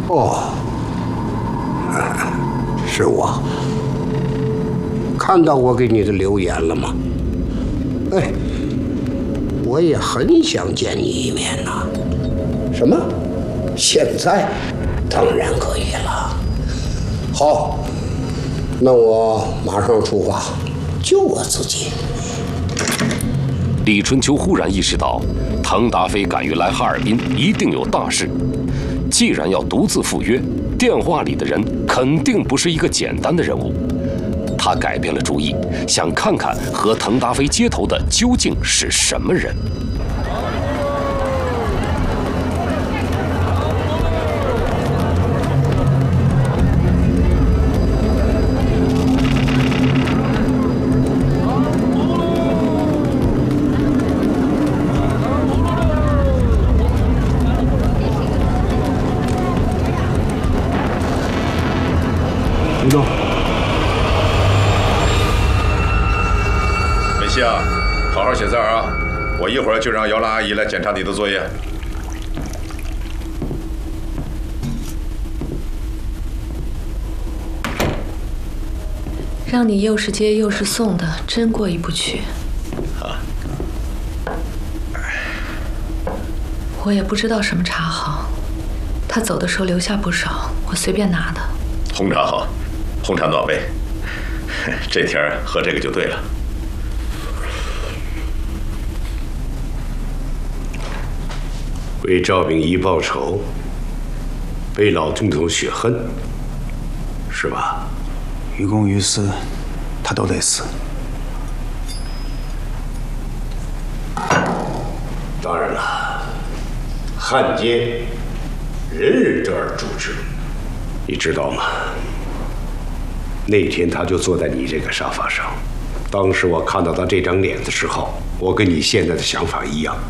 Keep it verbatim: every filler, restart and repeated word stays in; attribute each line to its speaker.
Speaker 1: 哦，是我。看到我给你的留言了吗？哎，我也很想见你一面呐。什么？现在？当然可以了。好，那我马上出发，救我自己。
Speaker 2: 李春秋忽然意识到，滕达飞赶于来哈尔滨一定有大事。既然要独自赴约，电话里的人肯定不是一个简单的人物。他改变了主意，想看看和滕达飞接头的究竟是什么人。
Speaker 1: 李总。
Speaker 3: 梅西啊，好好写字啊！我一会儿就让姚兰阿姨来检查你的作业。
Speaker 4: 让你又是接又是送的，真过意不去。
Speaker 3: 啊。
Speaker 4: 我也不知道什么茶好，他走的时候留下不少，我随便拿的。
Speaker 3: 红茶好，红茶暖胃，这天儿喝这个就对了。
Speaker 1: 为赵秉仪报仇，为老总统雪恨，是吧？
Speaker 5: 于公于私，他都得死。
Speaker 1: 当然了，汉奸人人这儿诛之，你知道吗？那天他就坐在你这个沙发上，当时我看到他这张脸的时候，我跟你现在的想法一样。